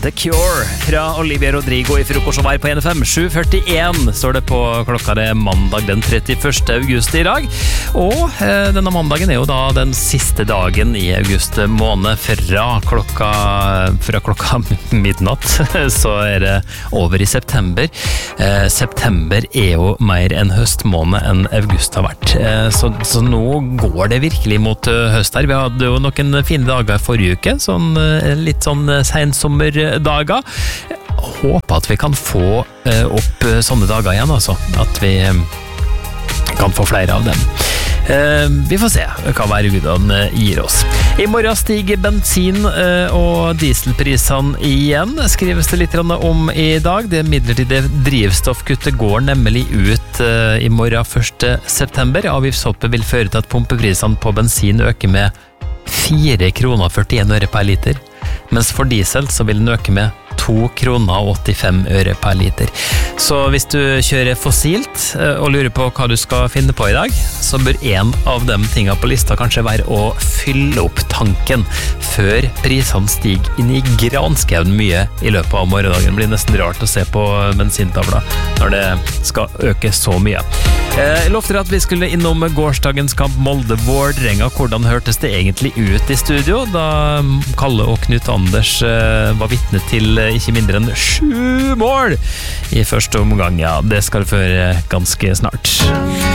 The Cure fra Olivia Rodrigo I frokost som var på NFM. 7:41 står det på klokka. Det mandag den 31. august I dag. Og denne mandagen jo da den siste dagen I august måned. Fra klokka midnatt så det over I september. September jo mer en høstmåned enn august har vært. Så nå går det virkelig mot høst her. Vi hadde jo noen fine dager forrige uke, litt sånn sensommerdager. Håper at vi kan få opp sånne dager igjen, altså. At vi kan få flere av dem. Vi får se hva værgudene gir oss. I morgen stiger bensin- og dieselprisene igjen, skrives det litt om I dag. Det midlertidige drivstoffkuttet går nemlig ut I morgen 1. september. Avgiftshoppet vil føre til at pumpeprisene på bensin øker med 4 kroner 41 øre per liter, mens for diesel så vil den øke med 2 kroner 85 øre per liter. Så hvis du kjører fossilt og lurer på hva du skal finne på I dag, så bør en av de tingene på lista kanskje være å fylle opp tanken før prisene stiger inn I granskauen mye I løpet av morgendagen. Det blir nesten rart å se på bensintavla når det skal øke så mye. Jeg lovte at vi skulle innom gårsdagens kamp Molde-Vålerenga. Hvordan hørtes det egentlig ut I studio da Kalle og Knut Anders var vitne til ikke mindre enn 7 mål I første omgang? Ja, det skal du føre ganske snart.